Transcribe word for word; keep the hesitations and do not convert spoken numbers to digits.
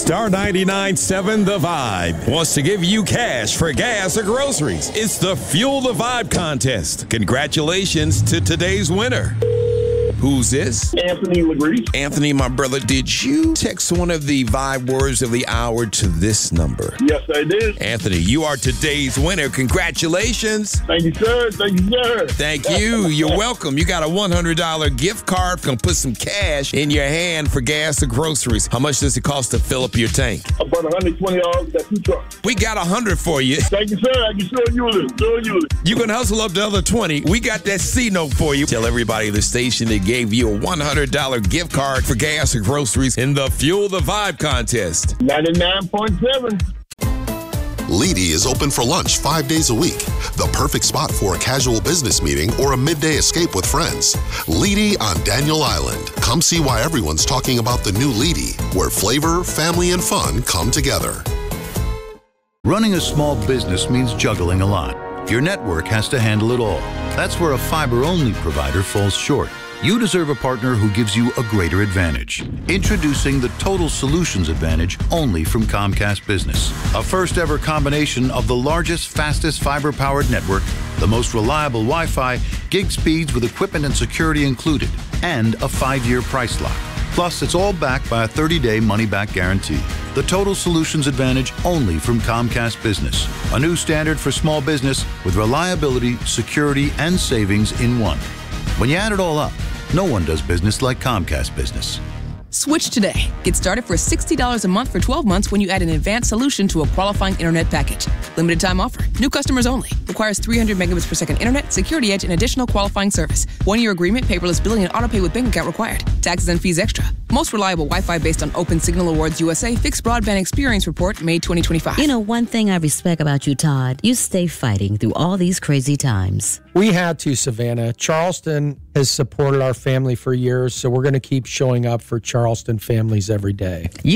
Star ninety-nine point seven The Vibe wants to give you cash for gas or groceries. It's the Fuel the Vibe contest. Congratulations to today's winner. Who's this? Anthony LaGrease. Anthony, my brother, did you text one of the Vibe words of the hour to this number? Yes, I did. Anthony, you are today's winner. Congratulations. Thank you, sir. Thank you, sir. Thank you. You're welcome. You got a one hundred dollars gift card. Can put some cash in your hand for gas or groceries. How much does it cost to fill up your tank? About one hundred twenty dollars. That's two trucks. We got one hundred for you. Thank you, sir. I can show you it. Show you it. You can hustle up the other twenty. We got that C note for you. Tell everybody the station that gave you a one hundred dollars gift card for gas or groceries in the Fuel the Vibe contest. ninety-nine point seven. Leedy is open for lunch five days a week. The perfect spot for a casual business meeting or a midday escape with friends. Leedy on Daniel Island. Come see why everyone's talking about the new Leedy, where flavor, family, and fun come together. Running a small business means juggling a lot. Your network has to handle it all. That's where a fiber-only provider falls short. You deserve a partner who gives you a greater advantage. Introducing the Total Solutions Advantage only from Comcast Business. A first-ever combination of the largest, fastest fiber-powered network, the most reliable Wi-Fi, gig speeds with equipment and security included, and a five-year price lock. Plus, it's all backed by a thirty-day money-back guarantee. The Total Solutions Advantage only from Comcast Business. A new standard for small business with reliability, security, and savings in one. When you add it all up, no one does business like Comcast Business. Switch today. Get started for sixty dollars a month for twelve months when you add an advanced solution to a qualifying internet package. Limited time offer. New customers only. Requires three hundred megabits per second internet, security edge, and additional qualifying service. One-year agreement, paperless billing, and autopay with bank account required. Taxes and fees extra. Most reliable Wi-Fi based on Open Signal Awards U S A Fixed Broadband Experience Report, May twenty twenty-five. You know, one thing I respect about you, Todd, you stay fighting through all these crazy times. We had to, Savannah. Charleston has supported our family for years, so we're going to keep showing up for Charleston families every day. You